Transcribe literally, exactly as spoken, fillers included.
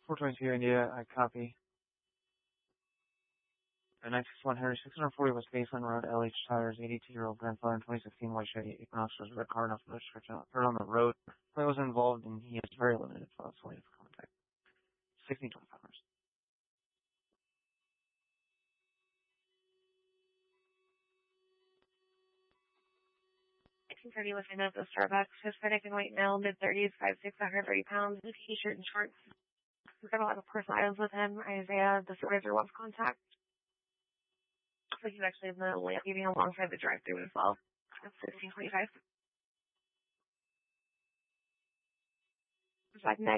four twenty-two India, I copy. The nine sixty-one Henry six forty West Baseline Road, L H Tires, eighty-two-year-old grandfather in twenty sixteen white Chevy Equinox was red car enough for the description. Heard on the road. Play was involved and he has very limited files for contact. sixteen twenty-five hours. nineteen thirty within at the Starbucks, Hispanic and white male, mid thirties, five six, one hundred thirty pounds, in a t-shirt and shorts. We've got a lot of personal items with him. Isaiah, the supervisor, wants contact. So he's actually in the landscaping alongside the drive-thru as well. That's fifteen twenty-five. It's like next.